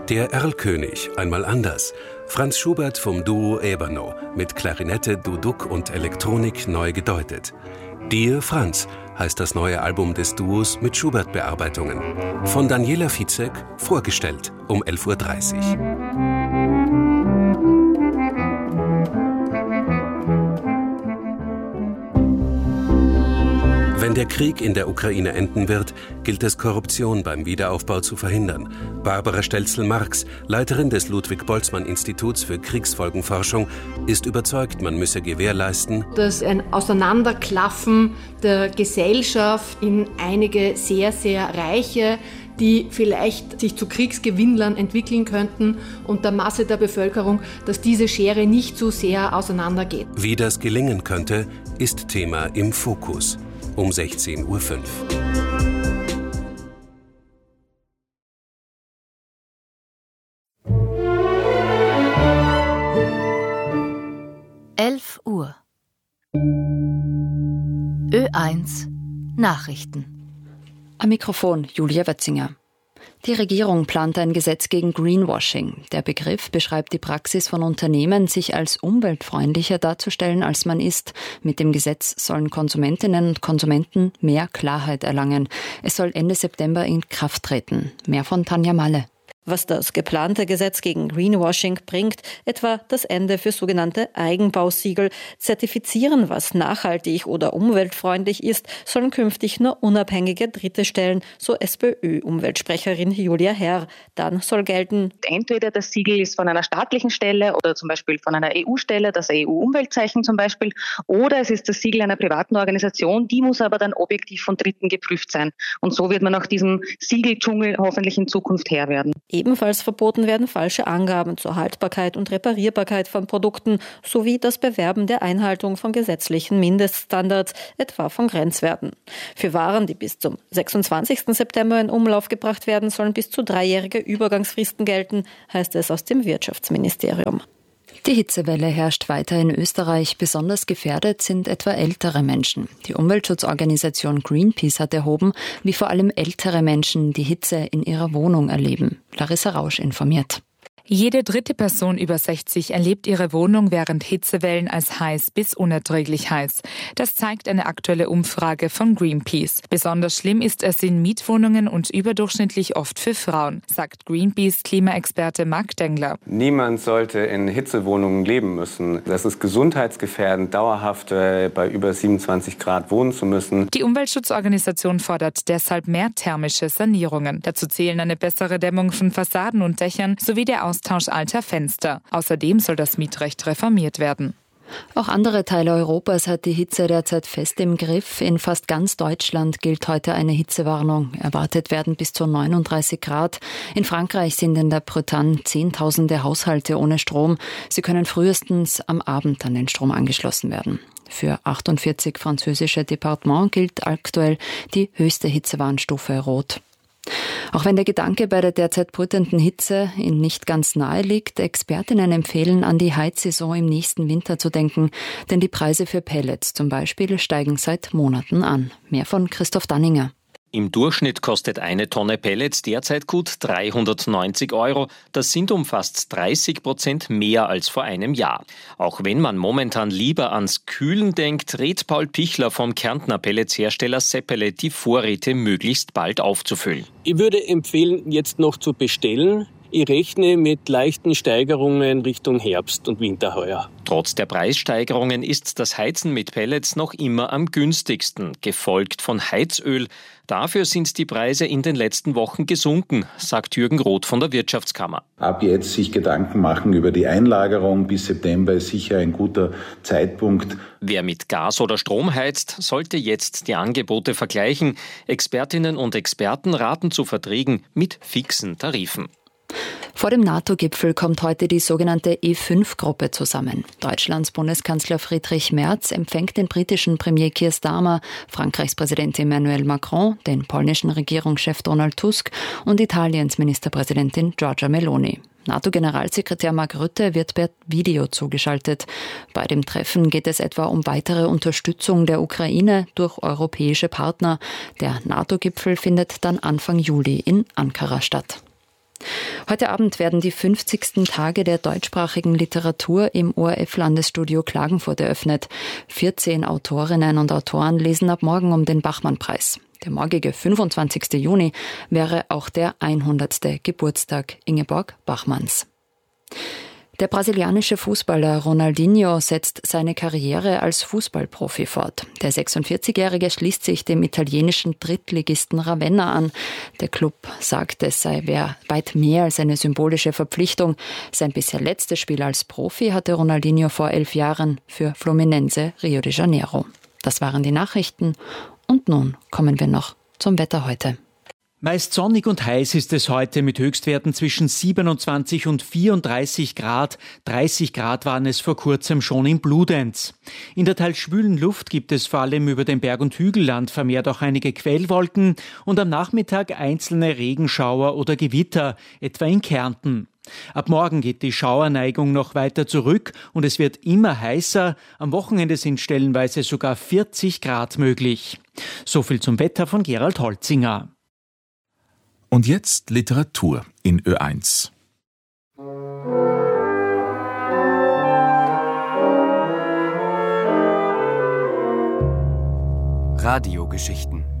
Der Erlkönig, einmal anders. Franz Schubert vom Duo Ébano, mit Klarinette, Duduk und Elektronik neu gedeutet. Dear Franz heißt das neue Album des Duos mit Schubert-Bearbeitungen. Von Daniela Fizek, vorgestellt um 11.30 Uhr. Wenn der Krieg in der Ukraine enden wird, gilt es, Korruption beim Wiederaufbau zu verhindern. Barbara Stelzel-Marx, Leiterin des Ludwig-Boltzmann-Instituts für Kriegsfolgenforschung, ist überzeugt, man müsse gewährleisten, dass ein Auseinanderklaffen der Gesellschaft in einige sehr, sehr reiche, die vielleicht sich zu Kriegsgewinnlern entwickeln könnten, und der Masse der Bevölkerung, dass diese Schere nicht so sehr auseinandergeht. Wie das gelingen könnte, ist Thema im Fokus. Um 16.05 Uhr. Uhr. Ö1 Nachrichten. Am Mikrofon Julia Wötzinger. Die Regierung plant ein Gesetz gegen Greenwashing. Der Begriff beschreibt die Praxis von Unternehmen, sich als umweltfreundlicher darzustellen, als man ist. Mit dem Gesetz sollen Konsumentinnen und Konsumenten mehr Klarheit erlangen. Es soll Ende September in Kraft treten. Mehr von Tanja Malle. Was das geplante Gesetz gegen Greenwashing bringt, etwa das Ende für sogenannte Eigenbausiegel. Zertifizieren, was nachhaltig oder umweltfreundlich ist, sollen künftig nur unabhängige Dritte stellen, so SPÖ-Umweltsprecherin Julia Herr. Dann soll gelten: Entweder das Siegel ist von einer staatlichen Stelle oder zum Beispiel von einer EU-Stelle, das EU-Umweltzeichen zum Beispiel, oder es ist das Siegel einer privaten Organisation, die muss aber dann objektiv von Dritten geprüft sein. Und so wird man auch diesem Siegeldschungel hoffentlich in Zukunft Herr werden. Ebenfalls verboten werden falsche Angaben zur Haltbarkeit und Reparierbarkeit von Produkten sowie das Bewerben der Einhaltung von gesetzlichen Mindeststandards, etwa von Grenzwerten. Für Waren, die bis zum 26. September in Umlauf gebracht werden, sollen bis zu 3-jährige Übergangsfristen gelten, heißt es aus dem Wirtschaftsministerium. Die Hitzewelle herrscht weiter in Österreich. Besonders gefährdet sind etwa ältere Menschen. Die Umweltschutzorganisation Greenpeace hat erhoben, wie vor allem ältere Menschen die Hitze in ihrer Wohnung erleben. Larissa Rausch informiert. Jede dritte Person über 60 erlebt ihre Wohnung während Hitzewellen als heiß bis unerträglich heiß. Das zeigt eine aktuelle Umfrage von Greenpeace. Besonders schlimm ist es in Mietwohnungen und überdurchschnittlich oft für Frauen, sagt Greenpeace-Klimaexperte Marc Dengler. Niemand sollte in Hitzewohnungen leben müssen. Das ist gesundheitsgefährdend, dauerhaft bei über 27 Grad wohnen zu müssen. Die Umweltschutzorganisation fordert deshalb mehr thermische Sanierungen. Dazu zählen eine bessere Dämmung von Fassaden und Dächern sowie der Austausch alter Fenster. Außerdem soll das Mietrecht reformiert werden. Auch andere Teile Europas hat die Hitze derzeit fest im Griff. In fast ganz Deutschland gilt heute eine Hitzewarnung. Erwartet werden bis zu 39 Grad. In Frankreich sind in der Bretagne Zehntausende Haushalte ohne Strom. Sie können frühestens am Abend an den Strom angeschlossen werden. Für 48 französische Departements gilt aktuell die höchste Hitzewarnstufe Rot. Auch wenn der Gedanke bei der derzeit brütenden Hitze Ihnen nicht ganz nahe liegt, Expertinnen empfehlen, an die Heizsaison im nächsten Winter zu denken, denn die Preise für Pellets zum Beispiel steigen seit Monaten an. Mehr von Christoph Danninger. Im Durchschnitt kostet eine Tonne Pellets derzeit gut 390 €. Das sind um fast 30% mehr als vor einem Jahr. Auch wenn man momentan lieber ans Kühlen denkt, rät Paul Pichler vom Kärntner Pelletshersteller Seppele, die Vorräte möglichst bald aufzufüllen. Ich würde empfehlen, jetzt noch zu bestellen. Ich rechne mit leichten Steigerungen Richtung Herbst und Winter heuer. Trotz der Preissteigerungen ist das Heizen mit Pellets noch immer am günstigsten, gefolgt von Heizöl. Dafür sind die Preise in den letzten Wochen gesunken, sagt Jürgen Roth von der Wirtschaftskammer. Ab jetzt sich Gedanken machen über die Einlagerung bis September ist sicher ein guter Zeitpunkt. Wer mit Gas oder Strom heizt, sollte jetzt die Angebote vergleichen. Expertinnen und Experten raten zu Verträgen mit fixen Tarifen. Vor dem NATO-Gipfel kommt heute die sogenannte E5-Gruppe zusammen. Deutschlands Bundeskanzler Friedrich Merz empfängt den britischen Premier Keir Starmer, Frankreichs Präsident Emmanuel Macron, den polnischen Regierungschef Donald Tusk und Italiens Ministerpräsidentin Giorgia Meloni. NATO-Generalsekretär Mark Rutte wird per Video zugeschaltet. Bei dem Treffen geht es etwa um weitere Unterstützung der Ukraine durch europäische Partner. Der NATO-Gipfel findet dann Anfang Juli in Ankara statt. Heute Abend werden die 50. Tage der deutschsprachigen Literatur im ORF-Landesstudio Klagenfurt eröffnet. 14 Autorinnen und Autoren lesen ab morgen um den Bachmann-Preis. Der morgige 25. Juni wäre auch der 100. Geburtstag Ingeborg Bachmanns. Der brasilianische Fußballer Ronaldinho setzt seine Karriere als Fußballprofi fort. Der 46-Jährige schließt sich dem italienischen Drittligisten Ravenna an. Der Club sagt, es sei weit mehr als eine symbolische Verpflichtung. Sein bisher letztes Spiel als Profi hatte Ronaldinho vor 11 Jahren für Fluminense Rio de Janeiro. Das waren die Nachrichten. Und nun kommen wir noch zum Wetter heute. Meist sonnig und heiß ist es heute mit Höchstwerten zwischen 27 und 34 Grad. 30 Grad waren es vor kurzem schon in Bludenz. In der teils schwülen Luft gibt es vor allem über dem Berg- und Hügelland vermehrt auch einige Quellwolken und am Nachmittag einzelne Regenschauer oder Gewitter, etwa in Kärnten. Ab morgen geht die Schauerneigung noch weiter zurück und es wird immer heißer. Am Wochenende sind stellenweise sogar 40 Grad möglich. So viel zum Wetter von Gerald Holzinger. Und jetzt Literatur in Ö1. Radiogeschichten.